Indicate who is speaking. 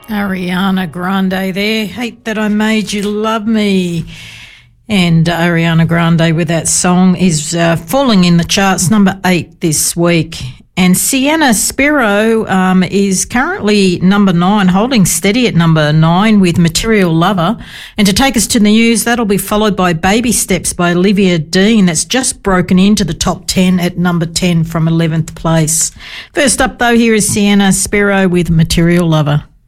Speaker 1: Ariana Grande there. Hate That I Made You Love Me. And Ariana Grande with that song is falling in the charts, number 8 this week. And Sienna Spiro is currently number 9, holding steady at number 9 with Material Lover. And to take us to the news, that'll be followed by Baby Steps by Olivia Dean. That's just broken into the top 10 at number 10 from 11th place. First up, though, here is Sienna Spiro with Material Lover.